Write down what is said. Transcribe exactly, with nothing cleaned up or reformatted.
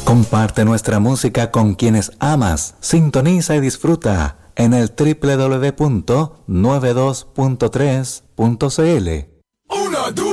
Comparte nuestra música con quienes amas. Sintoniza y disfruta en el doble u doble u doble u punto noventa y dos punto tres punto c l. Una, dos.